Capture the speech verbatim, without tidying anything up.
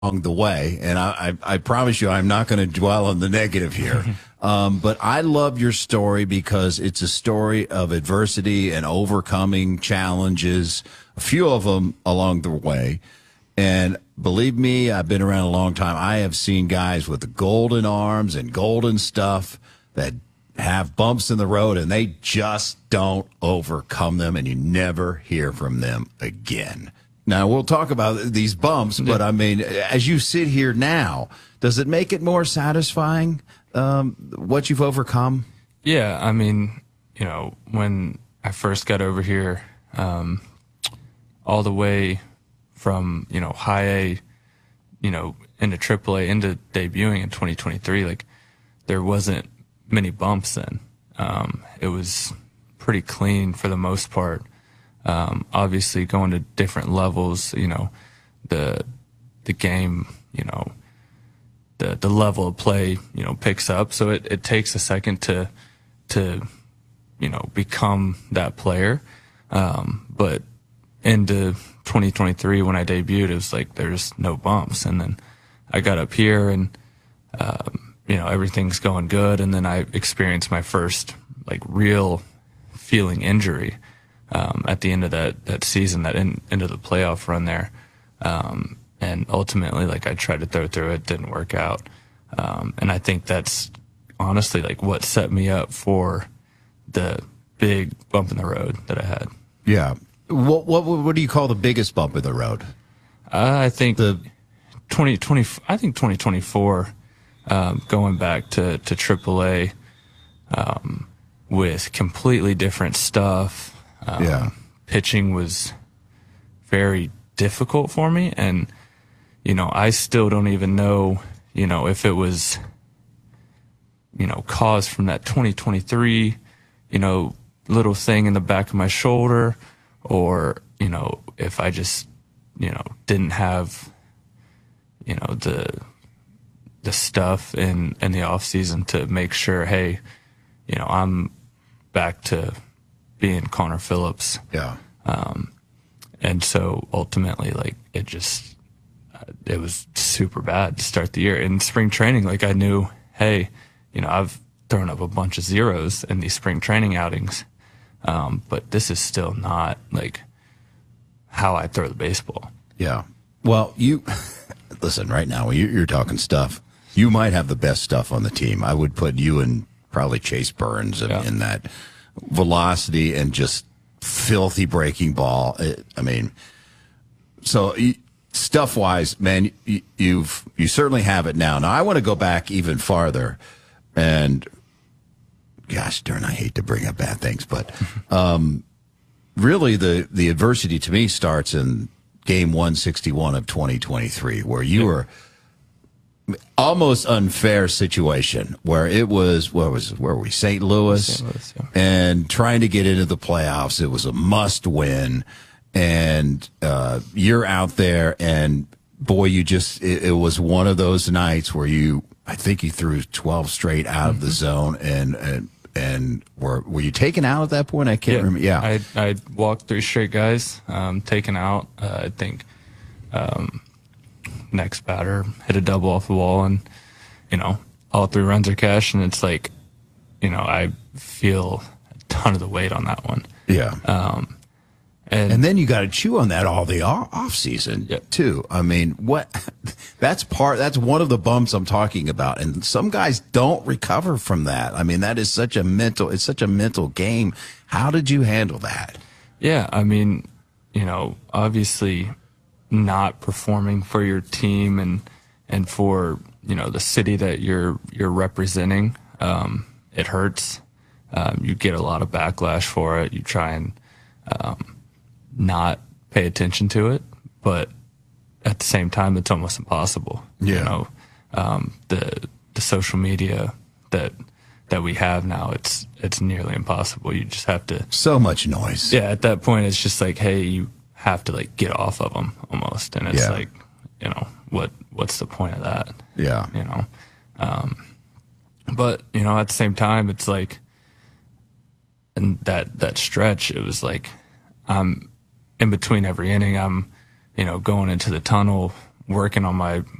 along the way, and I, I, I promise you I'm not going to dwell on the negative here. um, but I love your story because it's a story of adversity and overcoming challenges, a few of them along the way. And believe me, I've been around a long time. I have seen guys with the golden arms and golden stuff that have bumps in the road, and they just don't overcome them, and you never hear from them again. Now, we'll talk about these bumps, but, I mean, as you sit here now, does it make it more satisfying, um, what you've overcome? Yeah, I mean, you know, when I first got over here, um, all the way from, you know, high A, you know, into triple A, into debuting in twenty twenty-three, like, there wasn't many bumps then. Um, it was pretty clean for the most part. Um, obviously going to different levels, you know, the, the game, you know, the, the level of play, you know, picks up. So it, it takes a second to, to, you know, become that player. Um, but into twenty twenty-three, when I debuted, it was like, there's no bumps. And then I got up here and, um, you know, everything's going good. And then I experienced my first like real feeling injury. Um, at the end of that, that season, that in, into the playoff run there. Um, and ultimately, like, I tried to throw through it, didn't work out. Um, and I think that's honestly like what set me up for the big bump in the road that I had. Yeah. What, what, what do you call the biggest bump in the road? Uh, I think the twenty twenty, I think twenty twenty-four, um, going back to, to triple A, um, with completely different stuff. Um, yeah. Pitching was very difficult for me. And, you know, I still don't even know, you know, if it was, you know, caused from that twenty twenty-three, you know, little thing in the back of my shoulder, or, you know, if I just, you know, didn't have, you know, the, the stuff in, in the off season to make sure, hey, you know, I'm back to being Connor Phillips. Yeah. Um, and so ultimately, like, it just, uh, it was super bad to start the year. In spring training, like, I knew, hey, you know, I've thrown up a bunch of zeros in these spring training outings. Um, but this is still not like how I throw the baseball. Yeah. Well, you listen right now, you, you're talking stuff. You might have the best stuff on the team. I would put you and probably Chase Burns in, Yeah. in that velocity and just filthy breaking ball. It, I mean, so stuff wise, man, you, you've, you certainly have it now. Now I want to go back even farther, and gosh darn, I hate to bring up bad things, but, um, really the, the adversity to me starts in game one sixty-one of twenty twenty-three, where you yeah. were almost unfair situation where it was, where was, where were we? Saint Louis, Saint Louis yeah. and trying to get into the playoffs. It was a must win. And, uh, you're out there and boy, you just, it, it was one of those nights where you, I think you threw twelve straight out mm-hmm. of the zone and, and, and were, were you taken out at that point? I can't yeah. remember. Yeah. I, I walked three straight guys, um, taken out, uh, I think, um, next batter hit a double off the wall, and you know all three runs are cashed, and it's like, you know I feel a ton of the weight on that one. Yeah. Um, and and then you got to chew on that all the off season yeah. too. I mean, what? That's part. That's one of the bumps I'm talking about, and some guys don't recover from that. I mean, that is such a mental. It's such a mental game. How did you handle that? Yeah, I mean, you know, obviously, not performing for your team and and for you know the city that you're you're representing, um, it hurts. Um, you get a lot of backlash for it. You try and um, not pay attention to it, but at the same time, it's almost impossible. Yeah. You know, um, the the social media that that we have now, it's it's nearly impossible. You just have to. So much noise. Yeah, at that point, it's just like, hey, you have to like get off of them almost, and it's yeah. like, you know, what what's the point of that? Yeah, you know. Um, but you know, at the same time, it's like, and that that stretch, it was like, I'm in between every inning. I'm, you know, going into the tunnel working on my